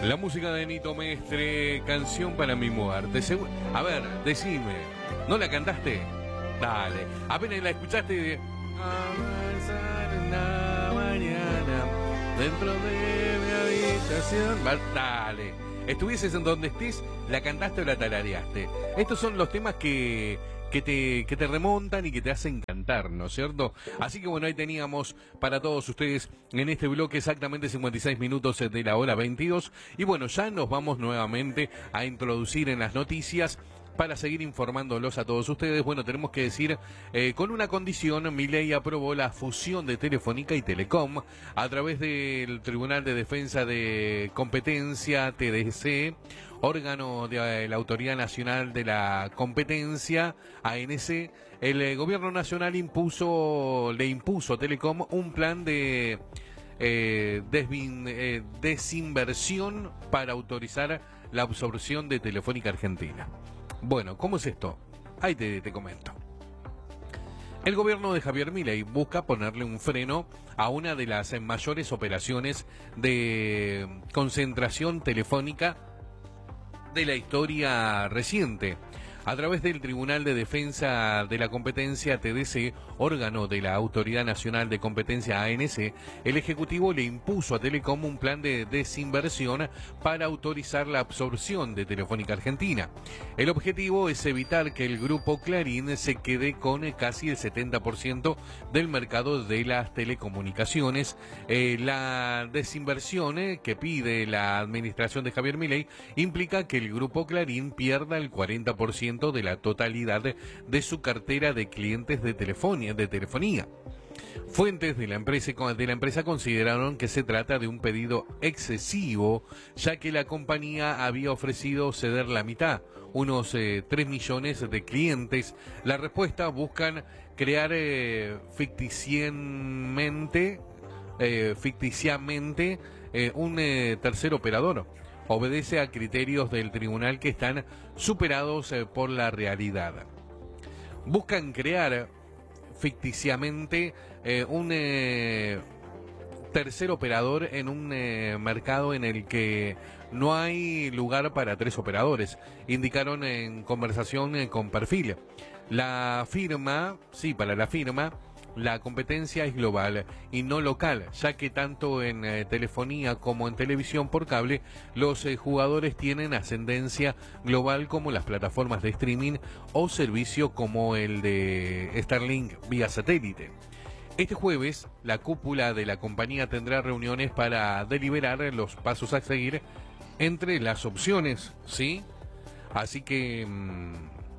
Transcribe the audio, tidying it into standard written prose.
La música de Nito Mestre, Canción para mi muerte. A ver, decime, ¿no la cantaste? Dale, apenas la escuchaste. Avanzar en la mañana, dentro de mi habitación. Dale, estuvieses en donde estés, la cantaste o la tarareaste. Estos son los temas que te remontan y que te hacen cantar, ¿no es cierto? Así que bueno, ahí teníamos para todos ustedes en este bloque exactamente 56 minutos de la hora 22. Y bueno, ya nos vamos nuevamente a introducir en las noticias para seguir informándolos a todos ustedes. Bueno, tenemos que decir, con una condición, Milei aprobó la fusión de Telefónica y Telecom a través del Tribunal de Defensa de Competencia, TDC, órgano de la Autoridad Nacional de la Competencia, ANC. El gobierno nacional le impuso a Telecom un plan de desinversión para autorizar la absorción de Telefónica Argentina. Bueno, ¿cómo es esto? Ahí te comento. El gobierno de Javier Milei busca ponerle un freno a una de las mayores operaciones de concentración telefónica de la historia reciente. A través del Tribunal de Defensa de la Competencia, TDC, órgano de la Autoridad Nacional de Competencia, ANC, el Ejecutivo le impuso a Telecom un plan de desinversión para autorizar la absorción de Telefónica Argentina. El objetivo es evitar que el grupo Clarín se quede con casi el 70% del mercado de las telecomunicaciones. La desinversión que pide la administración de Javier Milei implica que el grupo Clarín pierda el 40% de la totalidad de su cartera de clientes de telefonía. Fuentes de la empresa consideraron que se trata de un pedido excesivo, ya que la compañía había ofrecido ceder la mitad, unos 3 millones de clientes. La respuesta buscan crear ficticiamente un tercer operador. Obedece a criterios del tribunal que están superados por la realidad. Buscan crear ficticiamente un tercer operador en un mercado en el que no hay lugar para 3 operadores, indicaron en conversación con Perfil. Para la firma, la competencia es global y no local, ya que tanto en telefonía como en televisión por cable, los jugadores tienen ascendencia global, como las plataformas de streaming o servicio como el de Starlink vía satélite. Este jueves, la cúpula de la compañía tendrá reuniones para deliberar los pasos a seguir entre las opciones, ¿sí? Así que